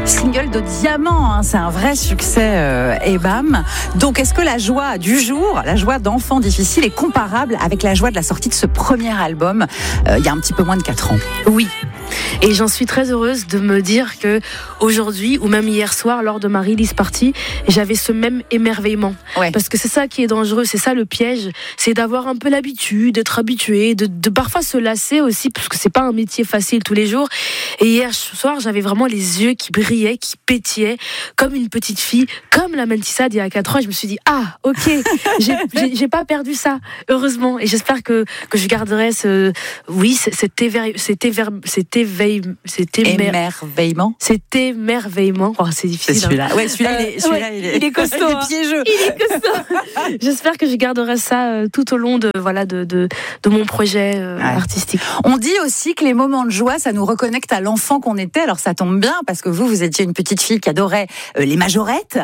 Single de diamant, hein, c'est un vrai succès et bam. Donc est-ce que la joie du jour, la joie d'enfant difficile est comparable avec la joie de la sortie de ce premier album il y a un petit peu moins de 4 ans? Oui. Et j'en suis très heureuse de me dire que aujourd'hui, ou même hier soir, lors de ma release party, j'avais ce même émerveillement. Ouais. Parce que c'est ça qui est dangereux, c'est ça le piège, c'est d'avoir un peu l'habitude, d'être habitué, de parfois se lasser aussi, parce que c'est pas un métier facile tous les jours. Et hier soir, j'avais vraiment les yeux qui brillaient, qui pétillaient, comme une petite fille, comme la Mentissa d'il y a 4 ans. Et je me suis dit, ah, ok, j'ai pas perdu ça, heureusement. Et j'espère que je garderai cet émerveillement. Cet émerveillement. Oh, c'est difficile. C'est celui-là. Ouais, celui-là, il est costaud. Il est piégeux. Il est costaud. J'espère que je garderai ça tout au long de mon projet artistique. On dit aussi que les moments de joie, ça nous reconnecte à l'enfant qu'on était. Alors ça tombe bien parce que vous étiez une petite fille qui adorait les majorettes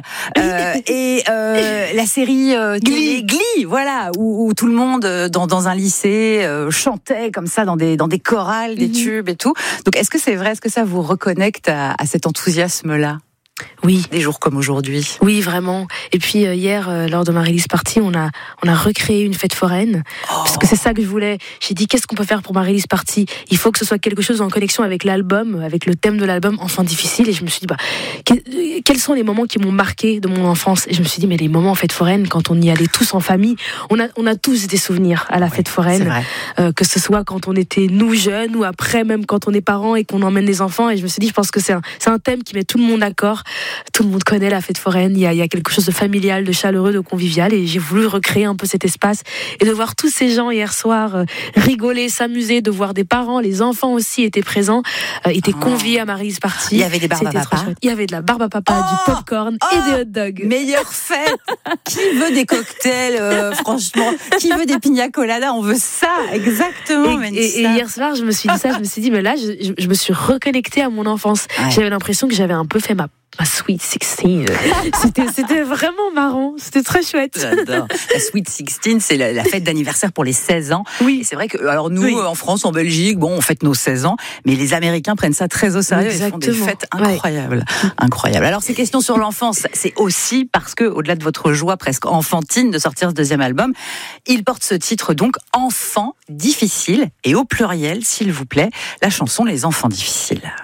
et la série Glee, voilà, où tout le monde dans un lycée chantait comme ça dans des chorales, des tubes et tout. Donc est-ce que c'est vrai, est-ce que ça vous reconnecte à cet enthousiasme-là? Oui. Des jours comme aujourd'hui. Oui, vraiment. Et puis hier, lors de ma release party, on a recréé une fête foraine. Parce que c'est ça que je voulais. J'ai dit, qu'est-ce qu'on peut faire pour ma release party? Il faut que ce soit quelque chose en connexion avec l'album, avec le thème de l'album, Enfant difficile. Et je me suis dit, quels sont les moments qui m'ont marqué de mon enfance? Et je me suis dit, mais les moments en fête foraine, quand on y allait tous en famille, on a tous des souvenirs à la fête foraine. Que ce soit quand on était nous jeunes ou après, même quand on est parents et qu'on emmène des enfants. Et je me suis dit, je pense que c'est un thème qui met tout le monde d'accord. Tout le monde connaît la fête foraine, il y a quelque chose de familial, de chaleureux, de convivial, et j'ai voulu recréer un peu cet espace et de voir tous ces gens hier soir rigoler, s'amuser, de voir des parents, les enfants aussi étaient présents, étaient conviés à ma release party. Il y avait des barbes à papa. Il y avait de la barbe à papa, du popcorn et des hot dogs. Meilleure fête. Qui veut des cocktails, franchement? Qui veut des pina coladas? On veut ça, exactement. Et hier soir, je me suis dit ça, je me suis dit, mais là, je me suis reconnectée à mon enfance. Ouais. J'avais l'impression que j'avais un peu fait ma Sweet 16. C'était vraiment marrant. C'était très chouette. J'adore. La Sweet 16, c'est la fête d'anniversaire pour les 16 ans. Oui. Et c'est vrai que, alors nous, en France, en Belgique, bon, on fête nos 16 ans, mais les Américains prennent ça très au sérieux. Exactement. Ils font des fêtes incroyables. Ouais. Incroyables. Alors, ces questions sur l'enfance, c'est aussi parce que, au-delà de votre joie presque enfantine de sortir ce deuxième album, il porte ce titre donc, Enfant difficile, et au pluriel, s'il vous plaît, la chanson Les Enfants difficiles.